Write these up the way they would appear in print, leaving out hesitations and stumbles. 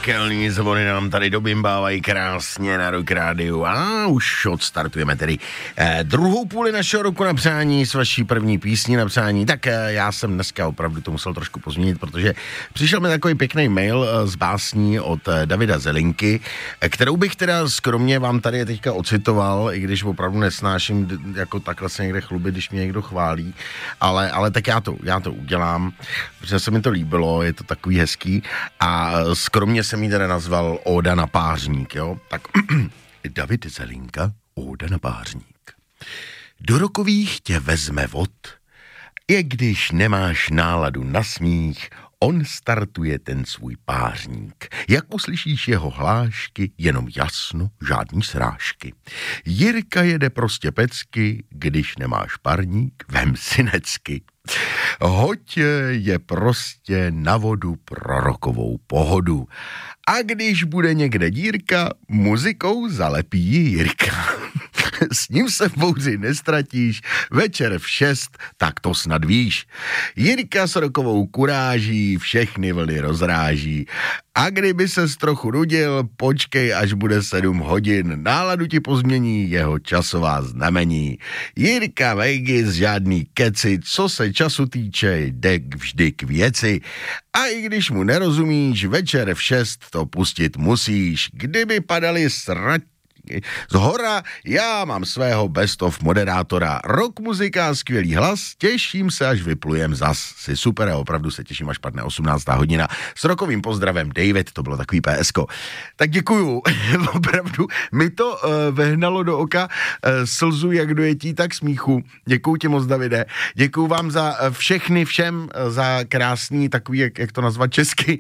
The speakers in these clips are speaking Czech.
pekelný zvony nám tady dobimbávají krásně na Rock Rádiu a už odstartujeme tedy druhou půli našeho roku na přání s vaší první písní na přání. Tak já jsem dneska opravdu to musel trošku pozměnit, protože přišel mi takový pěkný mail z básní od Davida Zelinky, kterou bych teda skromně vám tady teďka ocitoval, i když opravdu nesnáším jako takhle se někde chlubit, když mě někdo chválí, ale tak já to udělám, protože se mi to líbilo, je to takový hezký a skromně jsem jí teda nazval Óda na pářník, jo? Tak David Zelinka, Óda na pářník. Do rokových tě vezme vod, i když nemáš náladu na smích, on startuje ten svůj pářník. Jak uslyšíš jeho hlášky, jenom jasno, žádný srážky. Jirka jede prostě pecky, když nemáš parník, vem si necky. Hoď je prostě na vodu pro rokovou pohodu. A když bude někde dírka, muzikou zalepí ji Jirka. S ním se v bouři nestratíš, večer v 6, tak to snad víš. Jirka s rokovou kuráží všechny vlny rozráží. A kdyby ses trochu nudil, počkej, až bude 7 hodin, náladu ti pozmění jeho časová znamení. Jirka Vegas, žádný keci, co se času týče, jde vždy k věci. A i když mu nerozumíš, večer v 6 to pustit musíš. Kdyby padaly zhora, já mám svého best of moderátora. Rock muzika, skvělý hlas, těším se, až vyplujem zas. Jsi super a opravdu se těším, až padne 18. hodina. S rokovým pozdravem, David, to bylo takový PSko. Tak děkuju, opravdu mi to vehnalo do oka slzu jak dojetí, tak smíchu. Děkuju ti moc, Davide. Děkuju vám za všem za krásný takový, jak to nazvat česky,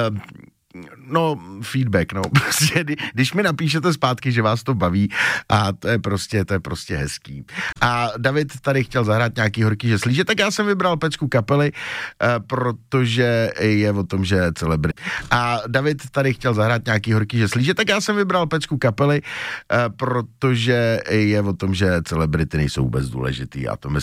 feedback, prostě, když mi napíšete zpátky, že vás to baví a to je prostě hezký. A David tady chtěl zahrát nějaký horký žeslíže, tak já jsem vybral pecku kapely, protože je o tom, že celebrity. A David tady chtěl zahrát nějaký horký žeslíže, tak já jsem vybral pecku kapely, protože je o tom, že celebrity nejsou vůbec důležitý a to